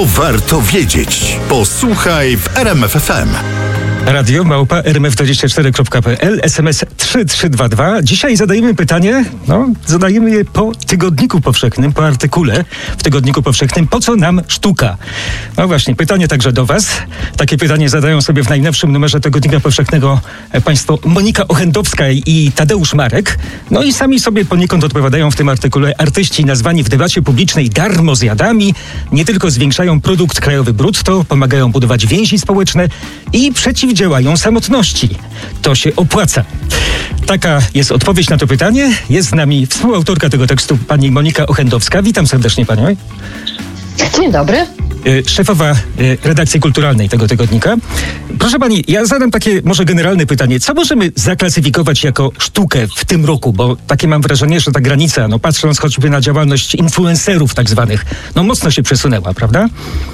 co warto wiedzieć. Posłuchaj w RMF FM. Radio małpa rmf24.pl, SMS 3322. Dzisiaj zadajemy pytanie, zadajemy je po Tygodniku Powszechnym, po artykule w Tygodniku Powszechnym. Po co nam sztuka? No właśnie, pytanie także do Was. Takie pytanie zadają sobie w najnowszym numerze Tygodnika Powszechnego państwo Monika Ochendowska i Tadeusz Marek. No i sami sobie poniekąd odpowiadają w tym artykule. Artyści nazwani w debacie publicznej darmozjadami nie tylko zwiększają produkt krajowy brutto, pomagają budować więzi społeczne i przeciwdziałają samotności. To się opłaca. Taka jest odpowiedź na to pytanie. Jest z nami współautorka tego tekstu, pani Monika Ochendowska. Witam serdecznie panią. Dzień dobry. Szefowa redakcji kulturalnej tego tygodnika. Proszę pani, ja zadam takie może generalne pytanie. Co możemy zaklasyfikować jako sztukę w tym roku? Bo takie mam wrażenie, że ta granica, patrząc choćby na działalność influencerów tak zwanych, mocno się przesunęła, prawda?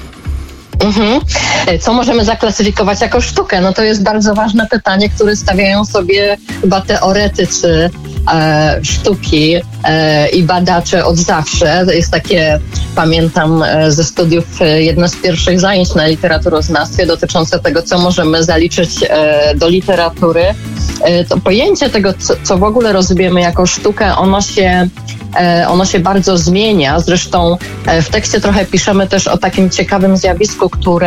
Co możemy zaklasyfikować jako sztukę? To jest bardzo ważne pytanie, które stawiają sobie chyba teoretycy sztuki i badacze od zawsze. To jest takie, pamiętam ze studiów, jedno z pierwszych zajęć na literaturoznawstwie dotyczące tego, co możemy zaliczyć do literatury. To pojęcie tego, co w ogóle rozumiemy jako sztukę, ono się bardzo zmienia. Zresztą w tekście trochę piszemy też o takim ciekawym zjawisku,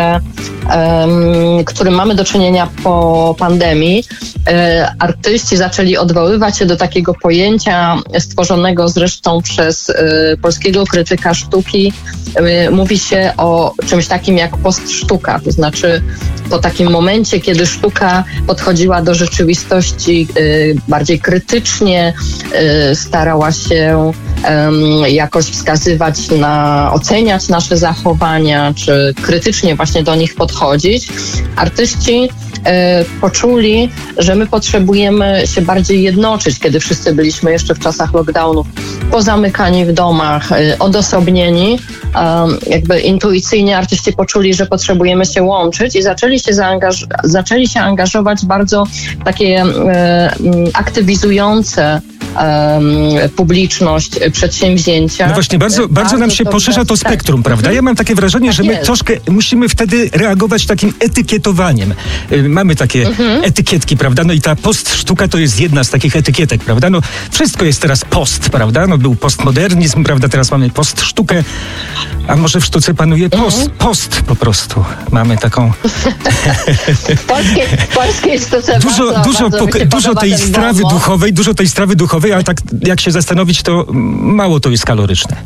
którym mamy do czynienia po pandemii. Artyści zaczęli odwoływać się do takiego pojęcia stworzonego zresztą przez polskiego krytyka sztuki. Mówi się o czymś takim jak postsztuka, to znaczy po takim momencie, kiedy sztuka podchodziła do rzeczywistości bardziej krytycznie, starała się jakoś wskazywać oceniać nasze zachowania, czy krytycznie właśnie do nich podchodzić. Artyści poczuli, że my potrzebujemy się bardziej jednoczyć, kiedy wszyscy byliśmy jeszcze w czasach lockdownów pozamykani w domach, odosobnieni. Jakby intuicyjnie artyści poczuli, że potrzebujemy się łączyć i zaczęli się angażować bardzo takie aktywizujące publiczność przedsięwzięcia. No właśnie, bardzo nam się poszerza to spektrum, prawda? Ja mam takie wrażenie, że my troszkę musimy wtedy reagować takim etykietowaniem. Mamy takie etykietki, prawda? I ta postsztuka to jest jedna z takich etykietek, prawda? Wszystko jest teraz post, prawda? Był postmodernizm, prawda? Teraz mamy postsztukę, a może w sztuce panuje post po prostu. Mamy taką... W polskiej sztuce dużo tej strawy duchowej, ale tak jak się zastanowić, to mało to jest kaloryczne.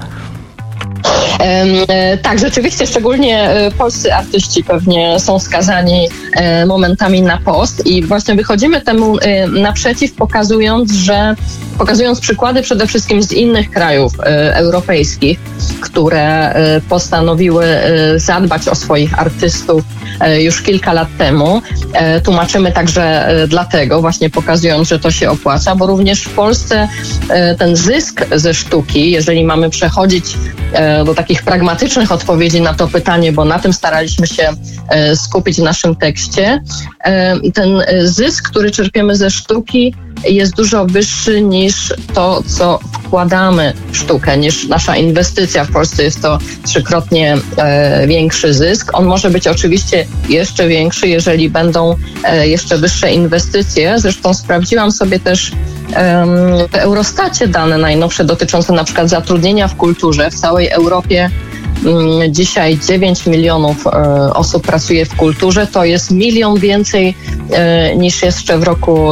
Tak, rzeczywiście, szczególnie polscy artyści pewnie są skazani momentami na post i właśnie wychodzimy temu naprzeciw, pokazując przykłady przede wszystkim z innych krajów europejskich, które postanowiły zadbać o swoich artystów już kilka lat temu. Tłumaczymy także dlatego, właśnie pokazując, że to się opłaca, bo również w Polsce ten zysk ze sztuki, jeżeli mamy przechodzić do takich pragmatycznych odpowiedzi na to pytanie, bo na tym staraliśmy się skupić w naszym tekście, ten zysk, który czerpiemy ze sztuki, jest dużo wyższy niż to, co wkładamy w sztukę, niż nasza inwestycja. W Polsce jest to 3-krotnie większy zysk. On może być oczywiście jeszcze większy, jeżeli będą jeszcze wyższe inwestycje. Zresztą sprawdziłam sobie też w Eurostacie dane najnowsze dotyczące na przykład zatrudnienia w kulturze. W całej Europie dzisiaj 9 milionów osób pracuje w kulturze. To jest 1 milion więcej niż jeszcze w roku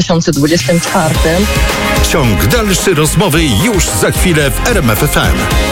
2024. Ciąg dalszy rozmowy już za chwilę w RMF FM.